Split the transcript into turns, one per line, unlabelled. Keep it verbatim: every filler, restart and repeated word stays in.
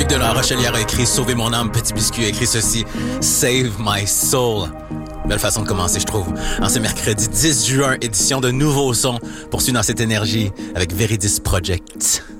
de la Rochelière a écrit « Sauvez mon âme, petit biscuit » a écrit ceci « Save my soul ». Belle façon de commencer, je trouve. En ce mercredi dix juin, édition de Nouveaux Sons, poursuit dans cette énergie avec Veridis Project.